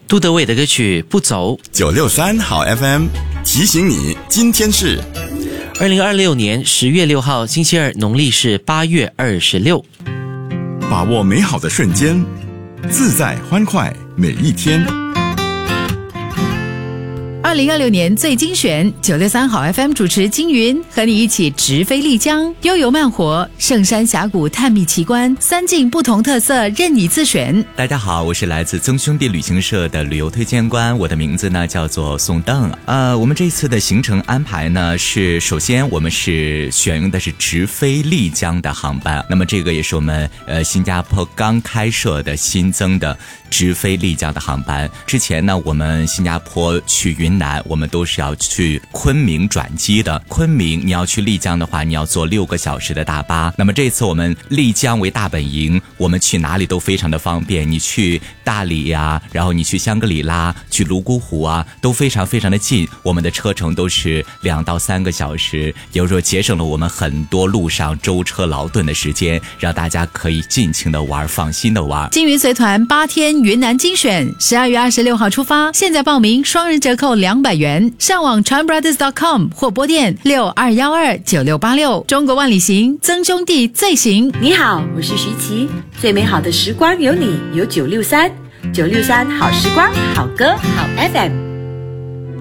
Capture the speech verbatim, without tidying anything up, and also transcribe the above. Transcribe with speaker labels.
Speaker 1: 杜德伟的歌曲《不走》。
Speaker 2: 九六三好 F M 提醒你，今天是
Speaker 1: 二零二六年十月六号星期二，农历是八月二十六。
Speaker 2: 把握美好的瞬间，自在欢快每一天。
Speaker 3: 二零二六年最精选九六三好 F M 主持金云，和你一起直飞丽江，悠游慢活，圣山峡谷探秘奇观，三境不同特色任你自选。
Speaker 4: 大家好，我是来自曾兄弟旅行社的旅游推荐官，我的名字呢叫做宋邓。呃，我们这次的行程安排呢是，首先我们是选用的是直飞丽江的航班，那么这个也是我们呃新加坡刚开设的新增的直飞丽江的航班。之前呢，我们新加坡去云南，我们都是要去昆明转机的。昆明你要去丽江的话，你要坐六个小时的大巴。那么这次我们丽江为大本营，我们去哪里都非常的方便。你去大理呀、啊，然后你去香格里拉、去泸沽湖啊，都非常非常的近。我们的车程都是两到三个小时，也就是说节省了我们很多路上舟车劳顿的时间，让大家可以尽情的玩，放心的玩。
Speaker 3: 金云随团八天云南精选，十二月二十六号出发，现在报名双人折扣两百元，上网 tranbrothers dot com 或拨电六二一二九六八六。中国万里行，曾兄弟最行。
Speaker 5: 你好，我是徐琪，最美好的时光有你，有九六三，九六三好时光，好歌，好 F M。